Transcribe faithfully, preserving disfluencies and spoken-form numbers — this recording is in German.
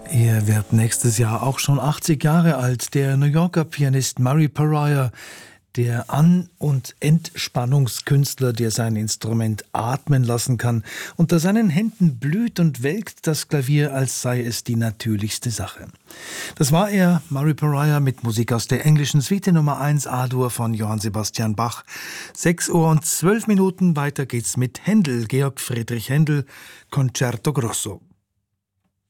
Er wird nächstes Jahr auch schon achtzig Jahre alt, der New Yorker Pianist Murray Pariah, der An- und Entspannungskünstler, der sein Instrument atmen lassen kann. Unter seinen Händen blüht und welkt das Klavier, als sei es die natürlichste Sache. Das war er, Murray Pariah, mit Musik aus der englischen Suite Nummer eins A-Dur von Johann Sebastian Bach. sechs Uhr und zwölf Minuten, weiter geht's mit Händel, Georg Friedrich Händel, Concerto Grosso.